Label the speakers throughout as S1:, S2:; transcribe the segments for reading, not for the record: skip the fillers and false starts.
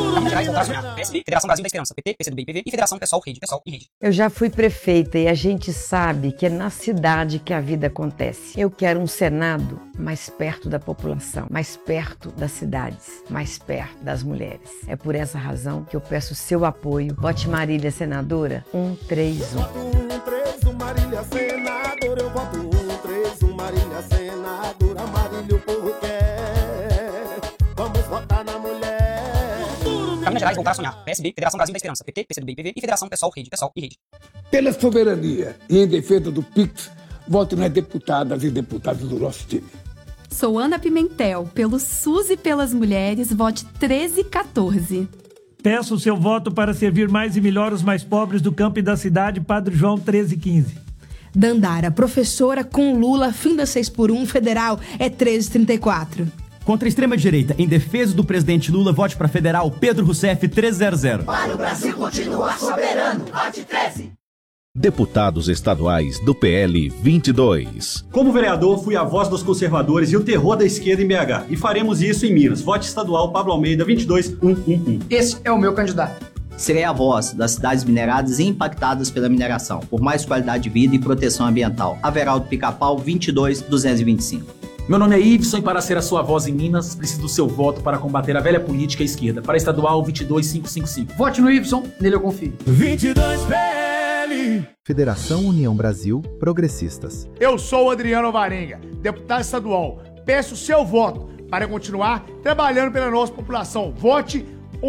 S1: Gerais voltaram a sonhar. PSB, Federação Brasil da Esperança, PT, PCdoB e PV e Federação Pessoal e Rede.
S2: Eu já fui prefeita e a gente sabe que é na cidade que a vida acontece. Eu quero um Senado mais perto da população, mais perto das cidades, mais perto das mulheres. É por essa razão que eu peço seu apoio. Vote Marília Senadora 131.
S3: Voto 131 Marília Senadora, eu voto 131 Marília Senadora, Marília o povo quer. Vamos votar na mulher.
S1: Minas Gerais voltaram a sonhar. PSB, Federação Brasil da Esperança, PT, PCdoB e PV e Federação Pessoal e Rede.
S4: Pela soberania e em defesa do PIX, voto nas deputadas e deputados do nosso time.
S5: Sou Ana Pimentel, pelo SUS e pelas mulheres, vote 1314.
S6: Peço o seu voto para servir mais e melhor os mais pobres do campo e da cidade, Padre João 1315.
S7: Dandara, professora com Lula, fim da 6x1, federal é 1334.
S8: Contra a extrema-direita, em defesa do presidente Lula, vote para federal Pedro Rousseff 300.
S9: Para o Brasil continuar soberano, vote 13.
S10: Deputados estaduais do PL 22.
S11: Como vereador, fui a voz dos conservadores e o terror da esquerda em BH. E faremos isso em Minas. Vote estadual Pablo Almeida 22111.
S12: Esse é o meu candidato.
S13: Serei a voz das cidades mineradas e impactadas pela mineração, por mais qualidade de vida e proteção ambiental. Averaldo Pica-Pau 22225.
S14: Meu nome é Iveson e para ser a sua voz em Minas, preciso do seu voto para combater a velha política esquerda. Para estadual 22555.
S12: Vote no Iveson, nele eu confio.
S3: 22 PL.
S15: Federação União Brasil Progressistas.
S16: Eu sou o Adriano Varenga, deputado estadual. Peço o seu voto para continuar trabalhando pela nossa população. Vote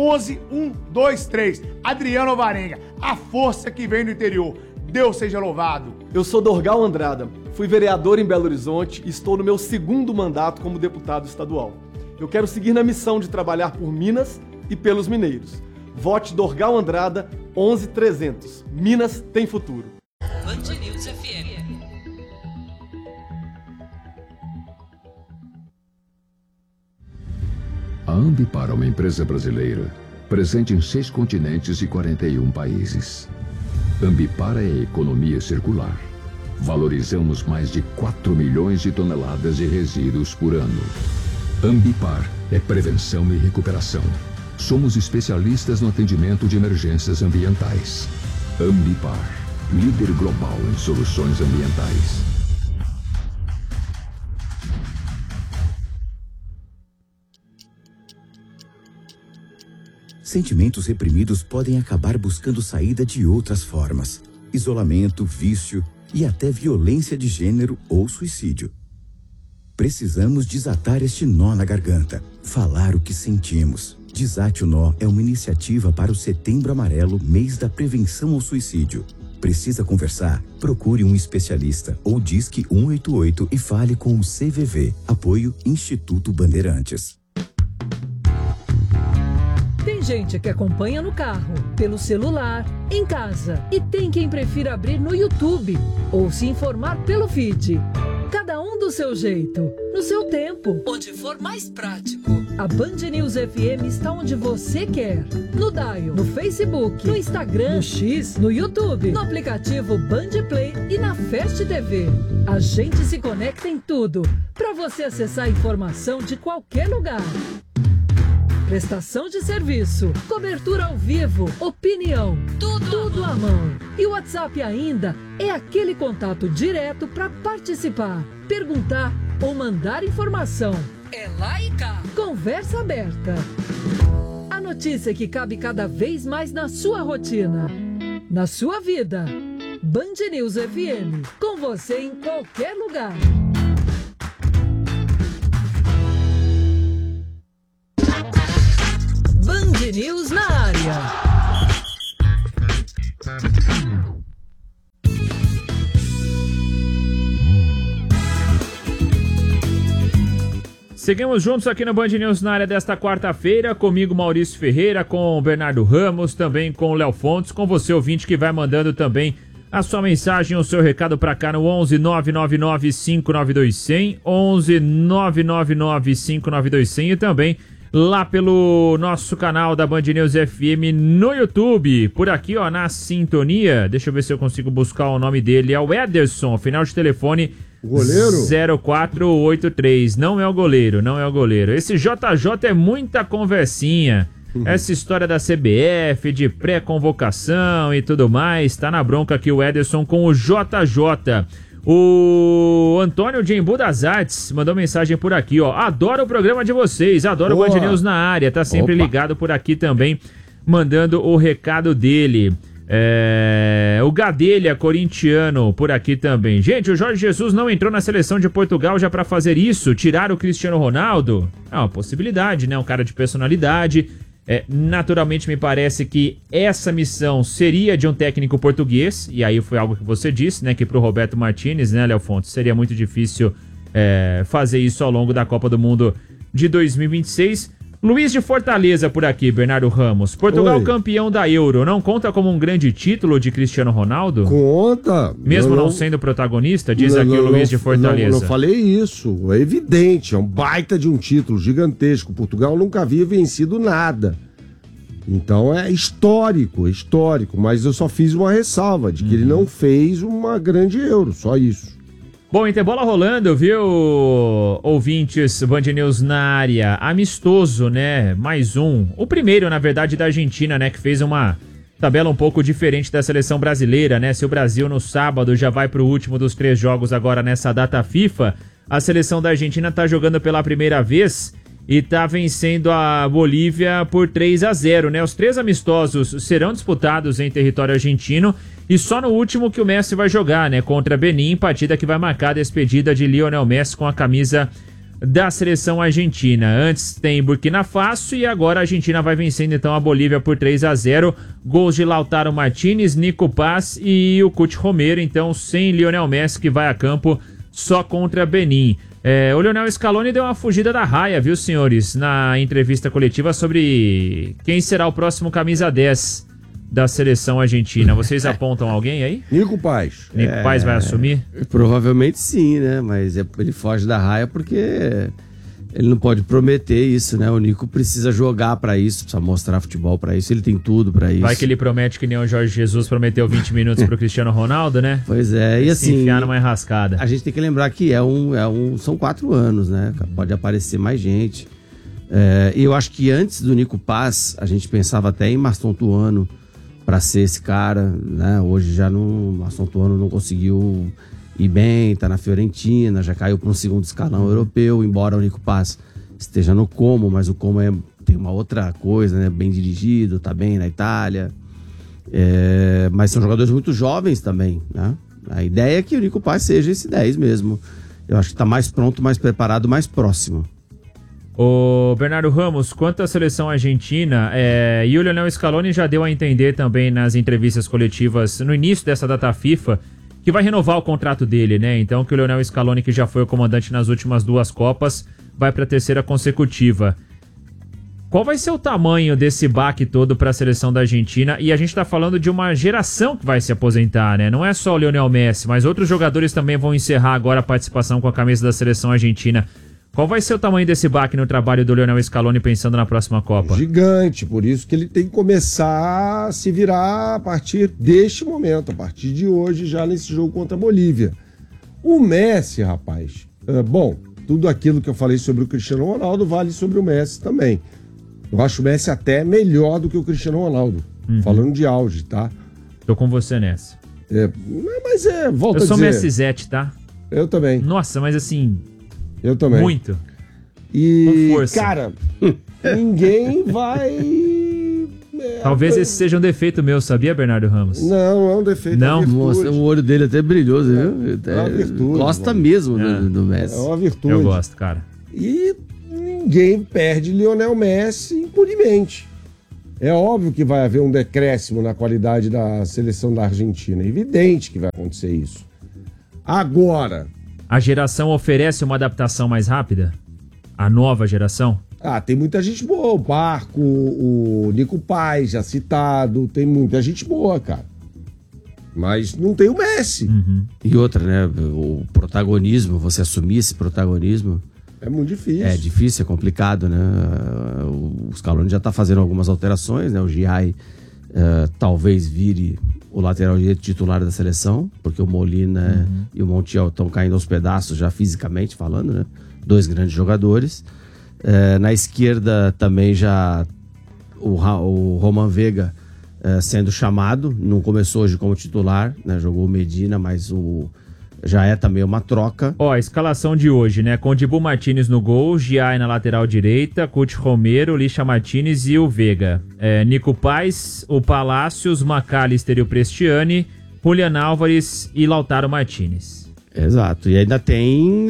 S16: 11123. Adriano Varenga, a força que vem do interior. Deus seja louvado.
S17: Eu sou Dorgal Andrada, fui vereador em Belo Horizonte e estou no meu segundo mandato como deputado estadual. Eu quero seguir na missão de trabalhar por Minas e pelos mineiros. Vote Dorgal Andrada 11300. Minas tem futuro.
S18: Band News FM.
S19: A Ambipar é uma empresa brasileira, presente em 6 continentes e 41 países. Ambipar é a economia circular. Valorizamos mais de 4 milhões de toneladas de resíduos por ano. Ambipar é prevenção e recuperação. Somos especialistas no atendimento de emergências ambientais. Ambipar, líder global em soluções ambientais.
S20: Sentimentos reprimidos podem acabar buscando saída de outras formas: isolamento, vício e até violência de gênero ou suicídio. Precisamos desatar este nó na garganta, falar o que sentimos. Desate o Nó é uma iniciativa para o Setembro Amarelo, mês da prevenção ao suicídio. Precisa conversar? Procure um especialista ou disque 188 e fale com o CVV. Apoio Instituto Bandeirantes.
S21: Tem gente que acompanha no carro, pelo celular, em casa. E tem quem prefira abrir no YouTube ou se informar pelo feed. Cada um do seu jeito, no seu tempo, onde for mais prático. A Band News FM está onde você quer. No Dial, no Facebook, no Instagram, no X, no YouTube, no aplicativo Band Play e na Fast TV. A gente se conecta em tudo, para você acessar a informação de qualquer lugar. Prestação de serviço, cobertura ao vivo, opinião, tudo à mão. E o WhatsApp ainda é aquele contato direto para participar, perguntar ou mandar informação. É lá e cá. Conversa aberta. A notícia que cabe cada vez mais na sua rotina, na sua vida. Band News FM, com você em qualquer lugar. Band News na área.
S22: Seguimos juntos aqui no Band News na área desta quarta-feira, comigo Maurício Ferreira, com o Bernardo Ramos, também com o Léo Fontes, com você ouvinte que vai mandando também a sua mensagem, o seu recado para cá no 11 999 592 100, 11 999 592 100 e também lá pelo nosso canal da Band News FM no YouTube. Por aqui, ó, na sintonia, deixa eu ver se eu consigo buscar o nome dele, é o Ederson, final de telefone
S23: goleiro
S22: 0483. Não é o goleiro, não é o goleiro. Esse JJ é muita conversinha. Essa história da CBF, de pré-convocação e tudo mais, tá na bronca aqui o Ederson com o JJ. O Antônio de Embu das Artes mandou mensagem por aqui, ó. Adoro o programa de vocês, adoro o Band News na área, tá sempre ligado por aqui também, mandando o recado dele. O Gadelha, corintiano, por aqui também. Gente, o Jorge Jesus não entrou na seleção de Portugal já pra fazer isso? Tirar o Cristiano Ronaldo? É uma possibilidade, né? Um cara de personalidade. Naturalmente me parece que essa missão seria de um técnico português, e aí foi algo que você disse, né, que pro Roberto Martínez, né, Léo Fontes, seria muito difícil fazer isso ao longo da Copa do Mundo de 2026. Luiz de Fortaleza por aqui, Bernardo Ramos. Portugal campeão da Euro, não conta como um grande título de Cristiano Ronaldo?
S1: Conta.
S22: Mesmo não sendo protagonista, diz aqui o Luiz de Fortaleza.
S1: Não falei isso, é evidente, é um baita de um título gigantesco. Portugal nunca havia vencido nada. Então é histórico, mas eu só fiz uma ressalva de que ele não fez uma grande Euro, só isso.
S22: Bom, tem bola rolando, viu, ouvintes Band News na área, amistoso, né, mais um, o primeiro, na verdade, da Argentina, né, que fez uma tabela um pouco diferente da seleção brasileira, né, se o Brasil no sábado já vai pro último dos 3 jogos agora nessa data FIFA, a seleção da Argentina tá jogando pela primeira vez e tá vencendo a Bolívia por 3-0, né, os 3 amistosos serão disputados em território argentino, e só no último que o Messi vai jogar, né? Contra Benin, partida que vai marcar a despedida de Lionel Messi com a camisa da seleção argentina. Antes tem Burkina Faso e agora a Argentina vai vencendo então a Bolívia por 3-0. Gols de Lautaro Martínez, Nico Paz e o Cuti Romero, então sem Lionel Messi, que vai a campo só contra Benin. O Lionel Scaloni deu uma fugida da raia, viu, senhores? Na entrevista coletiva sobre quem será o próximo camisa 10 da seleção argentina. Vocês apontam alguém aí?
S1: Nico Paz.
S22: Nico Paz vai assumir?
S2: Provavelmente sim, né? Mas ele foge da raia porque ele não pode prometer isso, né? O Nico precisa jogar pra isso, precisa mostrar futebol pra isso, ele tem tudo pra isso.
S22: Vai que ele promete que nem o Jorge Jesus prometeu 20 minutos pro Cristiano Ronaldo, né?
S2: Pois é, e assim...
S22: enfiar numa enrascada.
S2: A gente tem que lembrar que são 4 anos, né? Pode aparecer mais gente. E eu acho que antes do Nico Paz, a gente pensava até em Maston Tuano, para ser esse cara, né? Hoje já não, Masson Tuano não conseguiu ir bem, tá na Fiorentina, já caiu para um segundo escalão europeu, embora o Nico Paz esteja no Como, mas o Como tem uma outra coisa, né? Bem dirigido, tá bem na Itália, mas são jogadores muito jovens também, né? A ideia é que o Nico Paz seja esse 10 mesmo. Eu acho que tá mais pronto, mais preparado, mais próximo.
S22: O Bernardo Ramos, quanto à seleção argentina, e o Lionel Scaloni já deu a entender também nas entrevistas coletivas no início dessa data FIFA que vai renovar o contrato dele, né? Então que o Lionel Scaloni, que já foi o comandante nas últimas 2 Copas, vai para a 3ª consecutiva. Qual vai ser o tamanho desse baque todo para a seleção da Argentina? E a gente tá falando de uma geração que vai se aposentar, né? Não é só o Lionel Messi, mas outros jogadores também vão encerrar agora a participação com a camisa da seleção argentina. Qual vai ser o tamanho desse baque no trabalho do Lionel Scaloni pensando na próxima Copa?
S1: Gigante, por isso que ele tem que começar a se virar a partir deste momento, a partir de hoje, já nesse jogo contra a Bolívia. O Messi, rapaz, tudo aquilo que eu falei sobre o Cristiano Ronaldo vale sobre o Messi também. Eu acho o Messi até melhor do que o Cristiano Ronaldo, falando de auge, tá?
S22: Tô com você nessa.
S1: Volta a dizer...
S22: Eu sou Messizete, tá?
S1: Eu também.
S22: Nossa, mas assim...
S1: Eu também.
S22: Muito.
S1: E,
S22: com força.
S1: Cara, ninguém vai...
S22: Talvez esse seja um defeito meu, sabia, Bernardo Ramos?
S1: Não é um defeito.
S22: Não?
S2: Nossa, o olho dele é até brilhoso, viu?
S1: É uma virtude.
S2: Gosta mesmo do Messi.
S1: É uma virtude.
S22: Eu gosto, cara.
S1: E ninguém perde Lionel Messi impunemente. É óbvio que vai haver um decréscimo na qualidade da seleção da Argentina. É evidente que vai acontecer isso. Agora...
S22: A geração oferece uma adaptação mais rápida? A nova geração?
S1: Tem muita gente boa. O Barco, o Nico Paz, já citado. Tem muita gente boa, cara. Mas não tem o Messi.
S2: E outra, né? O protagonismo, você assumir esse protagonismo...
S1: É muito difícil.
S2: É difícil, é complicado, né? O Scaloni já tá fazendo algumas alterações, né? O Giai talvez vire... o lateral direito titular da seleção, porque o Molina e o Montiel estão caindo aos pedaços já fisicamente falando, né? 2 grandes jogadores. Na esquerda também já o Roman Vega sendo chamado, não começou hoje como titular, né? Jogou o Medina, mas já é também uma troca.
S22: Ó, a escalação de hoje, né? Com Dibu Martínez no gol, Giai na lateral direita, Cuti Romero, Licha Martínez e o Vega. Nico Paz, o Palácios, Macalister e o Prestiani, Julian Álvares e Lautaro Martínez.
S2: Exato, e ainda tem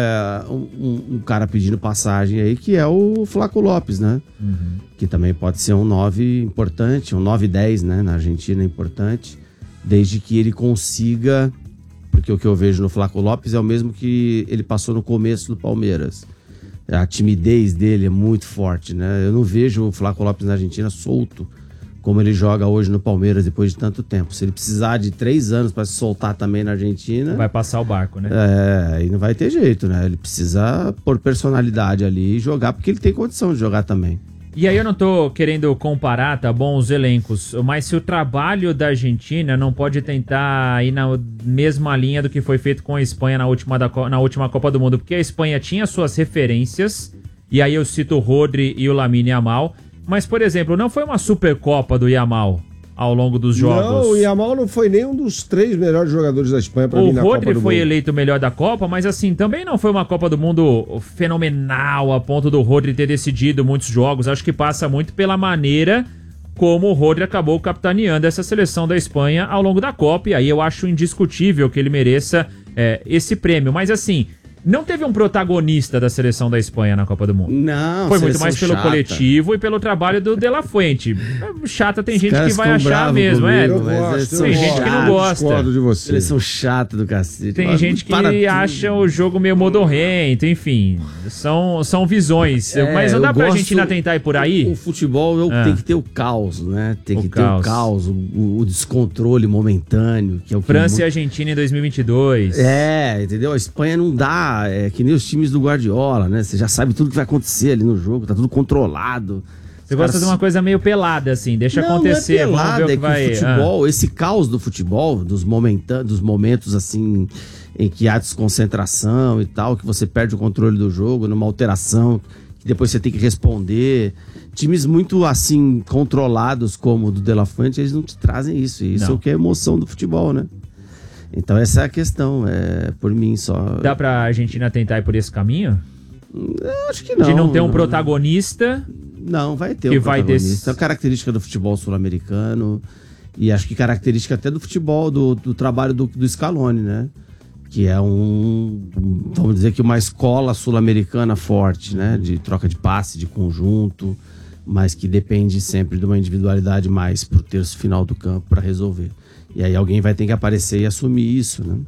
S2: um cara pedindo passagem aí, que é o Flaco Lopes, né? Que também pode ser um 9 importante, um 9-10, né? Na Argentina é importante, desde que ele consiga, porque o que eu vejo no Flaco Lopes é o mesmo que ele passou no começo do Palmeiras. A timidez dele é muito forte, né? Eu não vejo o Flaco Lopes na Argentina solto, como ele joga hoje no Palmeiras depois de tanto tempo. Se ele precisar de 3 anos para se soltar também na Argentina...
S22: Vai passar o barco, né?
S2: Aí não vai ter jeito, né? Ele precisa pôr personalidade ali e jogar, porque ele tem condição de jogar também.
S22: E aí eu não tô querendo comparar, tá bom, os elencos, mas se o trabalho da Argentina não pode tentar ir na mesma linha do que foi feito com a Espanha na última Copa do Mundo, porque a Espanha tinha suas referências, e aí eu cito o Rodri e o Lamine Yamal, mas, por exemplo, não foi uma Supercopa do Yamal ao longo dos jogos.
S1: Não, o Yamal não foi nem um dos 3 melhores jogadores da Espanha para mim na Copa do Mundo. O
S22: Rodri foi eleito o melhor da Copa, mas assim, também não foi uma Copa do Mundo fenomenal a ponto do Rodri ter decidido muitos jogos. Acho que passa muito pela maneira como o Rodri acabou capitaneando essa seleção da Espanha ao longo da Copa, e aí eu acho indiscutível que ele mereça esse prêmio. Mas assim... Não teve um protagonista da seleção da Espanha na Copa do Mundo.
S2: Não,
S22: foi muito mais pelo coletivo e pelo trabalho do De La Fuente. Chata tem gente que vai achar mesmo, tem gente que não gosta.
S2: De você. Seleção chata do cacete.
S22: Tem gente que acha o jogo meio modorrento, enfim. São visões. Mas não dá pra Argentina tentar ir por aí?
S2: O futebol tem que ter o caos, né? Tem que ter o caos, o descontrole momentâneo. Que é o que
S22: França e Argentina em 2022.
S2: Entendeu? A Espanha não dá. É que nem os times do Guardiola, né? Você já sabe tudo que vai acontecer ali no jogo, tá tudo controlado.
S22: Você gosta de uma coisa meio pelada, assim, deixa acontecer,
S2: não é pelada,
S22: vamos ver o que vai...
S2: O futebol, esse caos do futebol, dos momentos, assim, em que há desconcentração e tal, que você perde o controle do jogo, numa alteração, que depois você tem que responder. Times muito, assim, controlados como o do De La Fuente, eles não te trazem isso. E isso é o que é a emoção do futebol, né? Então essa é a questão, por mim só.
S22: Dá pra Argentina tentar ir por esse caminho?
S2: Acho que não.
S22: De não ter um protagonista?
S2: Não, vai ter um protagonista. É característica do futebol sul-americano e acho que característica até do futebol, do trabalho do Scaloni, né? Que é vamos dizer que uma escola sul-americana forte, né? De troca de passe, de conjunto, mas que depende sempre de uma individualidade mais pro terço final do campo para resolver. E aí alguém vai ter que aparecer e assumir isso, né?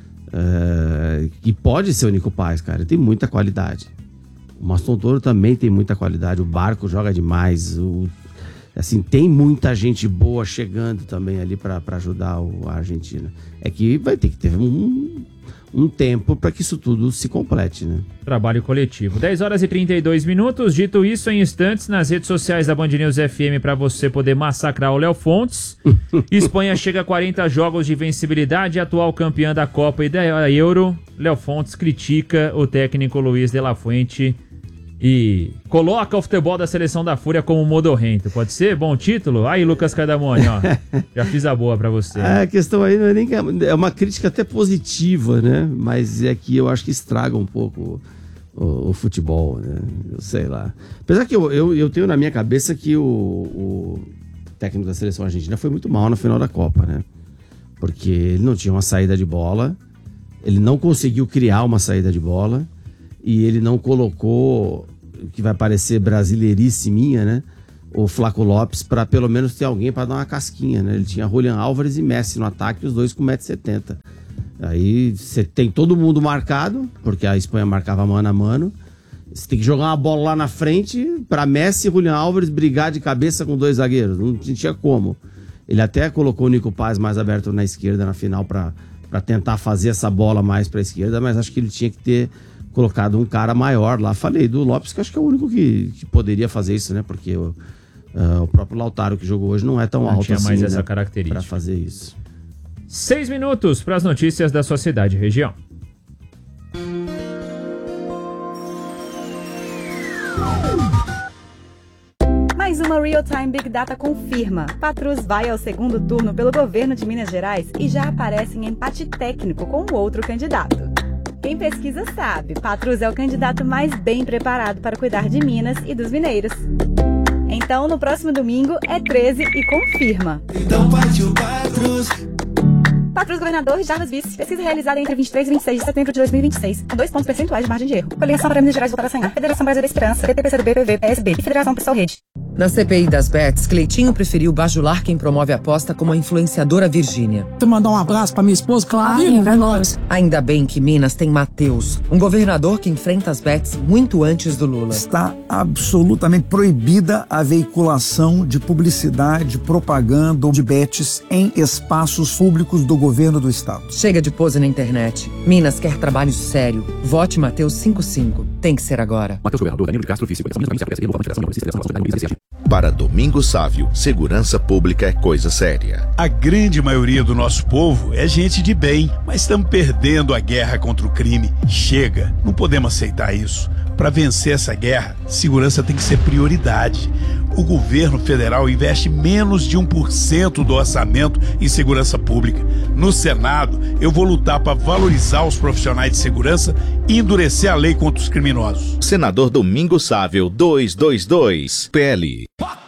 S2: E pode ser o Nico Paz, cara. Ele tem muita qualidade. O Maston Toro também tem muita qualidade. O Barco joga demais. Assim, tem muita gente boa chegando também ali para ajudar a Argentina. É que vai ter que ter um tempo para que isso tudo se complete, né?
S22: Trabalho coletivo. 10h32. Dito isso, em instantes, nas redes sociais da Band News FM para você poder massacrar o Léo Fontes. Espanha chega a 40 jogos de invencibilidade, atual campeã da Copa e da Euro. Léo Fontes critica o técnico Luiz de la Fuente e coloca o futebol da seleção da Fúria como modorrento. Pode ser? Bom título? Aí, Lucas Cardamone, ó. Já fiz a boa pra você.
S2: A questão aí não é nem que é uma crítica até positiva, né? Mas é que eu acho que estraga um pouco o futebol, né? Eu sei lá. Apesar que eu tenho na minha cabeça que o técnico da seleção argentina foi muito mal no final da Copa, né? Porque ele não tinha uma saída de bola, ele não conseguiu criar uma saída de bola e ele não colocou, que vai parecer brasileiríssiminha, né? O Flaco Lopes, para pelo menos ter alguém para dar uma casquinha, né? Ele tinha Julian Álvares e Messi no ataque, os dois com 1,70 m. Aí você tem todo mundo marcado, porque a Espanha marcava mano a mano. Você tem que jogar uma bola lá na frente para Messi e Julian Álvares brigar de cabeça com 2 zagueiros. Não tinha como. Ele até colocou o Nico Paz mais aberto na esquerda na final para tentar fazer essa bola mais para a esquerda, mas acho que ele tinha que ter colocado um cara maior lá. Falei do Lopes, que acho que é o único que poderia fazer isso, né? Porque o próprio Lautaro que jogou hoje não é tão alto
S22: tinha
S2: assim,
S22: mais essa
S2: né?
S22: característica.
S2: Para fazer isso.
S22: 6 minutos para as notícias da sua cidade e região.
S4: Mais uma Real Time Big Data confirma. Patrus vai ao segundo turno pelo governo de Minas Gerais e já aparece em empate técnico com o outro candidato. Quem pesquisa sabe, Patrus é o candidato mais bem preparado para cuidar de Minas e dos mineiros. Então, no próximo domingo, é 13 e confirma.
S9: Então partiu Patrus.
S4: Patrus, governador e Jarbas Vice. Pesquisa realizada entre 23 e 26 de setembro de 2026. Com 2 pontos percentuais de margem de erro. Coligação para Minas Gerais voltar a sonhar. Federação Brasil da Esperança. PTPCdoB, PV, PSB e Federação Pessoal Rede.
S5: Na CPI das bets, Cleitinho preferiu bajular quem promove a aposta como a influenciadora Virgínia.
S23: Tu mandar um abraço pra minha esposa, claro. É nóis.
S5: Ainda bem que Minas tem Mateus, um governador que enfrenta as bets muito antes do Lula.
S23: Está absolutamente proibida a veiculação de publicidade, propaganda ou de bets em espaços públicos do governo do estado.
S5: Chega de pose na internet. Minas quer trabalho sério. Vote Mateus 55. Tem que ser agora.
S24: Mateus governador, Danilo de Castro, vice.
S10: Para Domingos Sávio, segurança pública é coisa séria.
S25: A grande maioria do nosso povo é gente de bem, mas estamos perdendo a guerra contra o crime. Chega, não podemos aceitar isso. Para vencer essa guerra, segurança tem que ser prioridade. O governo federal investe menos de 1% do orçamento em segurança pública. No Senado, eu vou lutar para valorizar os profissionais de segurança e endurecer a lei contra os criminosos.
S10: Senador Domingos Sávio, 222, PL.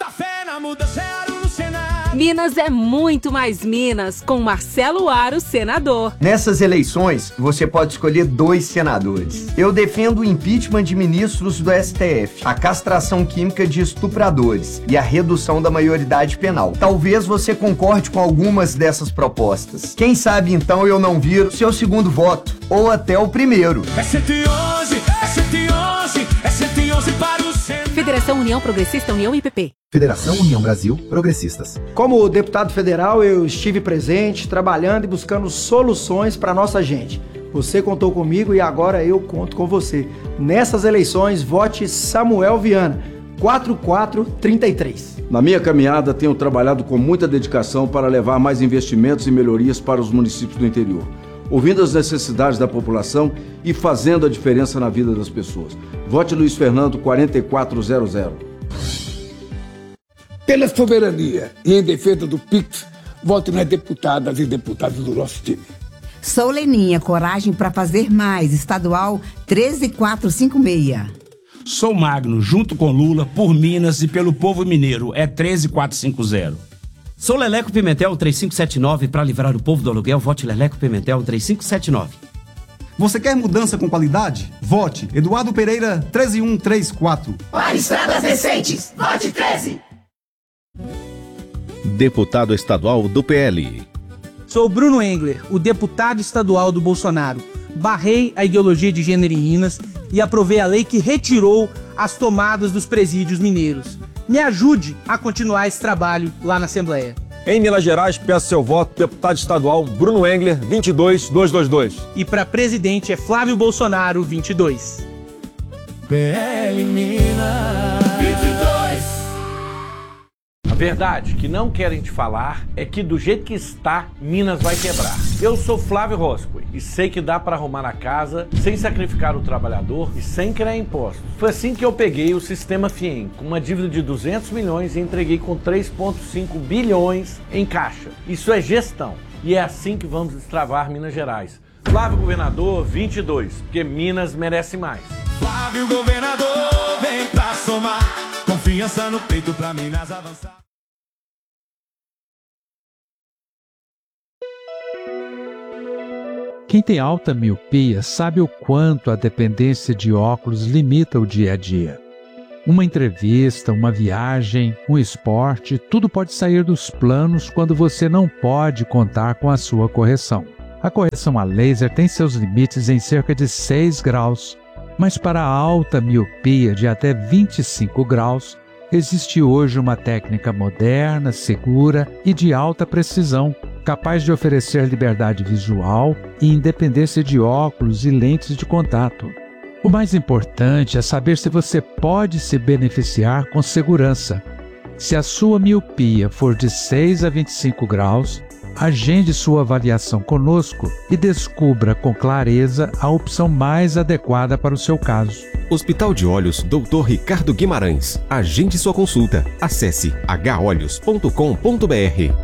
S21: Minas é muito mais Minas, com Marcelo Aro, senador.
S26: Nessas eleições, você pode escolher 2 senadores. Eu defendo o impeachment de ministros do STF, a castração química de estupradores e a redução da maioridade penal. Talvez você concorde com algumas dessas propostas. Quem sabe então eu não viro seu segundo voto, ou até o primeiro.
S9: É 111, é 111, é 111 para o Senado.
S21: Federação União Progressista União IPP.
S15: Federação União Brasil Progressistas.
S27: Como deputado federal, eu estive presente, trabalhando e buscando soluções para nossa gente. Você contou comigo e agora eu conto com você. Nessas eleições, vote Samuel Viana, 4433.
S28: Na minha caminhada, tenho trabalhado com muita dedicação para levar mais investimentos e melhorias para os municípios do interior, ouvindo as necessidades da população e fazendo a diferença na vida das pessoas. Vote Luiz Fernando, 4400.
S29: Pela soberania e em defesa do PIX, voto nas deputadas e deputados do nosso time.
S30: Sou Leninha, coragem para fazer mais, estadual 13456.
S31: Sou Magno, junto com Lula, por Minas e pelo povo mineiro, é 13450.
S32: Sou Leleco Pimentel 3579, para livrar o povo do aluguel, vote Leleco Pimentel 3579.
S33: Você quer mudança com qualidade? Vote Eduardo Pereira 13134.
S9: Para estradas recentes, vote 13.
S10: Deputado estadual do PL.
S34: Sou Bruno Engler, o deputado estadual do Bolsonaro. Barrei a ideologia de gênero em Minas e aprovei a lei que retirou as tomadas dos presídios mineiros. Me ajude a continuar esse trabalho lá na Assembleia.
S35: Em Minas Gerais, peço seu voto, deputado estadual Bruno Engler, 22222.
S34: E para presidente é Flávio Bolsonaro, 22.
S9: PL Minas 22.
S36: A verdade que não querem te falar é que do jeito que está, Minas vai quebrar. Eu sou Flávio Roscoe e sei que dá para arrumar a casa sem sacrificar o trabalhador e sem criar impostos. Foi assim que eu peguei o sistema FIEM, com uma dívida de 200 milhões e entreguei com 3,5 bilhões em caixa. Isso é gestão e é assim que vamos destravar Minas Gerais. Flávio Governador 22, porque Minas merece mais.
S9: Flávio Governador, vem pra somar, confiança no peito pra Minas avançar.
S37: Quem tem alta miopia sabe o quanto a dependência de óculos limita o dia a dia. Uma entrevista, uma viagem, um esporte, tudo pode sair dos planos quando você não pode contar com a sua correção. A correção a laser tem seus limites em cerca de 6 graus, mas para a alta miopia de até 25 graus, existe hoje uma técnica moderna, segura e de alta precisão, capaz de oferecer liberdade visual e independência de óculos e lentes de contato. O mais importante é saber se você pode se beneficiar com segurança. Se a sua miopia for de 6 a 25 graus, Agende sua avaliação conosco e descubra com clareza a opção mais adequada para o seu caso.
S1: Hospital de Olhos Dr. Ricardo Guimarães. Agende sua consulta. Acesse holhos.com.br.